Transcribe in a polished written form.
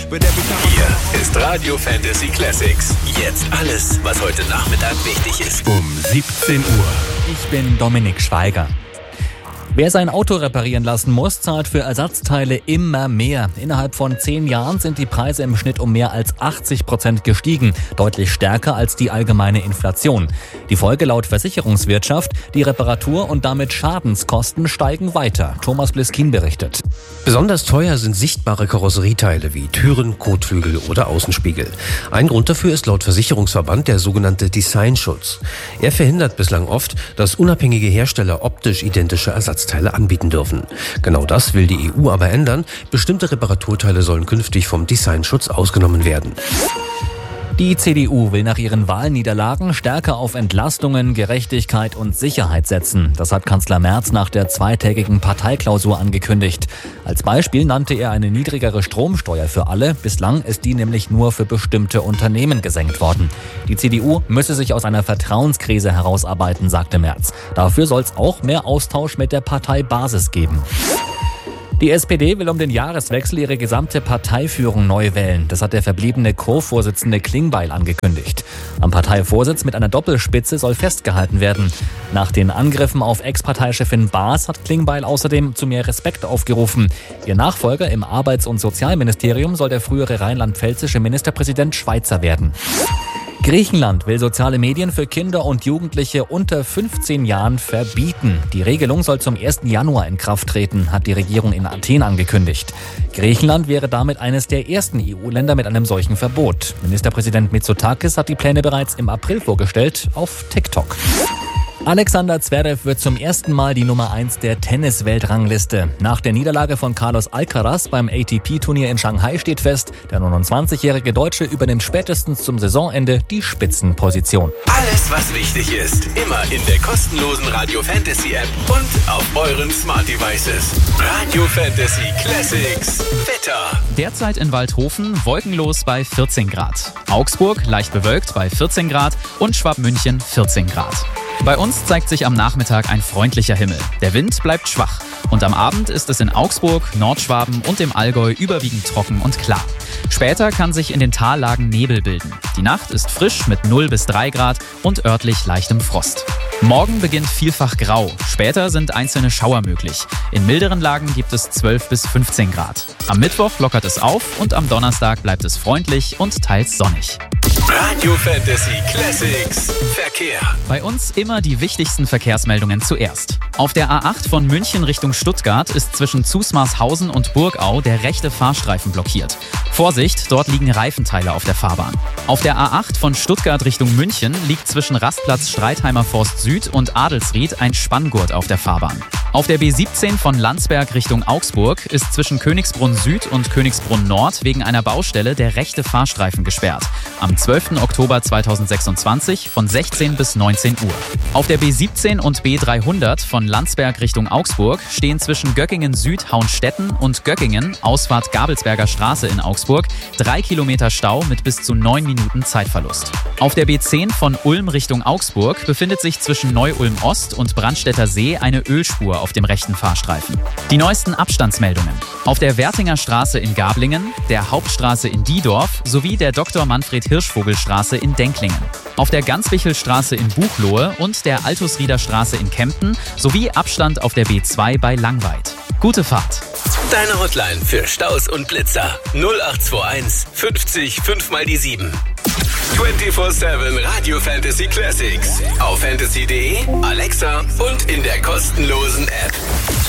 Hier ist Radio Fantasy Classics. Jetzt alles, was heute Nachmittag wichtig ist. Um 17 Uhr. Ich bin Dominik Schweiger. Wer sein Auto reparieren lassen muss, zahlt für Ersatzteile immer mehr. Innerhalb von 10 Jahren sind die Preise im Schnitt um mehr als 80% gestiegen. Deutlich stärker als die allgemeine Inflation. Die Folge laut Versicherungswirtschaft: die Reparatur- und damit Schadenskosten steigen weiter. Thomas Bliskin berichtet. Besonders teuer sind sichtbare Karosserieteile wie Türen, Kotflügel oder Außenspiegel. Ein Grund dafür ist laut Versicherungsverband der sogenannte Designschutz. Er verhindert bislang oft, dass unabhängige Hersteller optisch identische Ersatzteile anbieten dürfen. Genau das will die EU aber ändern. Bestimmte Reparaturteile sollen künftig vom Designschutz ausgenommen werden. Die CDU will nach ihren Wahlniederlagen stärker auf Entlastungen, Gerechtigkeit und Sicherheit setzen. Das hat Kanzler Merz nach der zweitägigen Parteiklausur angekündigt. Als Beispiel nannte er eine niedrigere Stromsteuer für alle. Bislang ist die nämlich nur für bestimmte Unternehmen gesenkt worden. Die CDU müsse sich aus einer Vertrauenskrise herausarbeiten, sagte Merz. Dafür soll es auch mehr Austausch mit der Parteibasis geben. Die SPD will um den Jahreswechsel ihre gesamte Parteiführung neu wählen. Das hat der verbliebene Co-Vorsitzende Klingbeil angekündigt. Am Parteivorsitz mit einer Doppelspitze soll festgehalten werden. Nach den Angriffen auf Ex-Parteichefin Baas hat Klingbeil außerdem zu mehr Respekt aufgerufen. Ihr Nachfolger im Arbeits- und Sozialministerium soll der frühere rheinland-pfälzische Ministerpräsident Schweizer werden. Griechenland will soziale Medien für Kinder und Jugendliche unter 15 Jahren verbieten. Die Regelung soll zum 1. Januar in Kraft treten, hat die Regierung in Athen angekündigt. Griechenland wäre damit eines der ersten EU-Länder mit einem solchen Verbot. Ministerpräsident Mitsotakis hat die Pläne bereits im April vorgestellt auf TikTok. Alexander Zverev wird zum ersten Mal die Nummer 1 der Tennis-Weltrangliste. Nach der Niederlage von Carlos Alcaraz beim ATP-Turnier in Shanghai steht fest, der 29-jährige Deutsche übernimmt spätestens zum Saisonende die Spitzenposition. Alles, was wichtig ist, immer in der kostenlosen Radio Fantasy App und auf euren Smart Devices. Radio Fantasy Classics. Wetter. Derzeit in Waldhofen wolkenlos bei 14 Grad. Augsburg leicht bewölkt bei 14 Grad und Schwabmünchen 14 Grad. Bei uns zeigt sich am Nachmittag ein freundlicher Himmel. Der Wind bleibt schwach. Und am Abend ist es in Augsburg, Nordschwaben und dem Allgäu überwiegend trocken und klar. Später kann sich in den Tallagen Nebel bilden. Die Nacht ist frisch mit 0 bis 3 Grad und örtlich leichtem Frost. Morgen beginnt vielfach grau. Später sind einzelne Schauer möglich. In milderen Lagen gibt es 12 bis 15 Grad. Am Mittwoch lockert es auf und am Donnerstag bleibt es freundlich und teils sonnig. Radio Fantasy Classics. Verkehr. Bei uns immer die wichtigsten Verkehrsmeldungen zuerst. Auf der A8 von München Richtung Stuttgart ist zwischen Zusmarshausen und Burgau der rechte Fahrstreifen blockiert. Vorsicht, dort liegen Reifenteile auf der Fahrbahn. Auf der A8 von Stuttgart Richtung München liegt zwischen Rastplatz Streitheimer Forst Süd und Adelsried ein Spanngurt auf der Fahrbahn. Auf der B17 von Landsberg Richtung Augsburg ist zwischen Königsbrunn Süd und Königsbrunn Nord wegen einer Baustelle der rechte Fahrstreifen gesperrt. Am 12. Oktober 2026 von 16 bis 19 Uhr. Auf der B17 und B300 von Landsberg Richtung Augsburg stehen zwischen Göckingen Süd Hauenstetten und Göckingen, Ausfahrt Gabelsberger Straße in Augsburg, 3 Kilometer Stau mit bis zu 9 Minuten Zeitverlust. Auf der B10 von Ulm Richtung Augsburg befindet sich zwischen Neu-Ulm Ost und Brandstätter See eine Ölspur auf dem rechten Fahrstreifen. Die neuesten Abstandsmeldungen. Auf der Wertinger Straße in Gablingen, der Hauptstraße in Diedorf sowie der Dr. Manfred Hirschvogel Straße in Denklingen. Auf der Ganswichelstraße in Buchloe und der Altusrieder Straße in Kempten sowie Abstand auf der B2 bei Langweid. Gute Fahrt! Deine Hotline für Staus und Blitzer 0821 50 5 mal die 7. 24/7 Radio Fantasy Classics auf fantasy.de, Alexa und in der kostenlosen App.